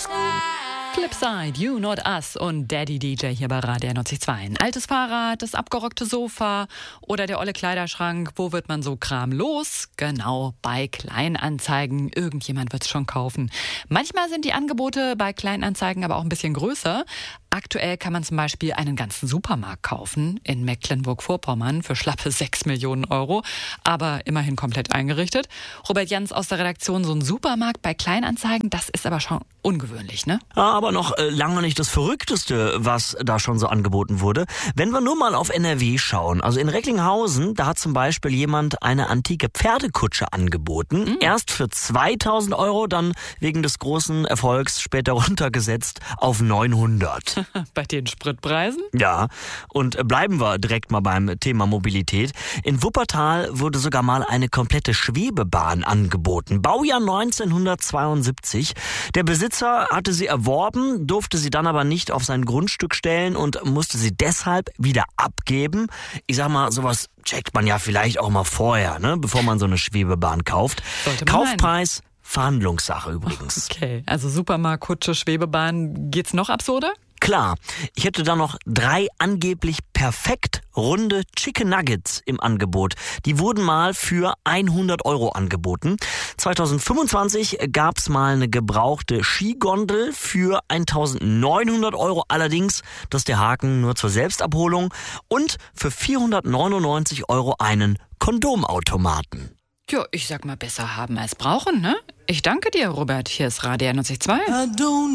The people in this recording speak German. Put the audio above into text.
Flipside, You Not Us und Daddy DJ hier bei Radio 92. Ein altes Fahrrad, das abgerockte Sofa oder der olle Kleiderschrank. Wo wird man so Kram los? Genau, bei Kleinanzeigen. Irgendjemand wird's schon kaufen. Manchmal sind die Angebote bei Kleinanzeigen aber auch ein bisschen größer. Aktuell kann man zum Beispiel einen ganzen Supermarkt kaufen in Mecklenburg-Vorpommern für schlappe 6 Millionen Euro, aber immerhin komplett eingerichtet. Robert Jans aus der Redaktion, so ein Supermarkt bei Kleinanzeigen, das ist aber schon ungewöhnlich, ne? Ja, aber noch lange nicht das Verrückteste, was da schon so angeboten wurde. Wenn wir nur mal auf NRW schauen, also in Recklinghausen, da hat zum Beispiel jemand eine antike Pferdekutsche angeboten. Erst für 2.000 Euro, dann wegen des großen Erfolgs später runtergesetzt auf 900. Bei den Spritpreisen? Ja, und bleiben wir direkt mal beim Thema Mobilität. In Wuppertal wurde sogar mal eine komplette Schwebebahn angeboten. Baujahr 1972. Der Besitzer hatte sie erworben, durfte sie dann aber nicht auf sein Grundstück stellen und musste sie deshalb wieder abgeben. Ich sag mal, sowas checkt man ja vielleicht auch mal vorher, ne, bevor man so eine Schwebebahn kauft. Kaufpreis, Verhandlungssache übrigens. Okay, also Supermarkt, Kutsche, Schwebebahn. Geht's noch absurder? Klar, ich hätte da noch 3 angeblich perfekt runde Chicken Nuggets im Angebot. Die wurden mal für 100 Euro angeboten. 2025 gab's mal eine gebrauchte Skigondel für 1.900 Euro. Allerdings, das ist der Haken, nur zur Selbstabholung. Und für 499 Euro einen Kondomautomaten. Ja, ich sag mal, besser haben als brauchen, ne? Ich danke dir, Robert. Hier ist Radio 92.